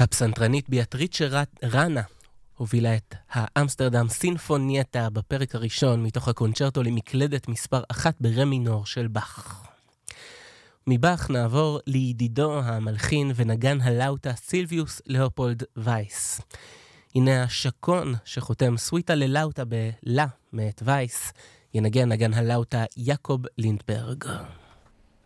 הפסנתרנית ביאטריצ'ה ראנה הובילה את האמסטרדם סינפונייטה בפרק הראשון מתוך הקונצ'רטו למקלדת מספר 1 ברם מינור של באך. מבאך נעבור לידידו המלחין ונגן הלאוטה סילביוס לאופולד וייס. הנה השקון שחותם סוויטה ללאוטה בלה מאת וייס, ינגן נגן הלאוטה יעקב לינדברג.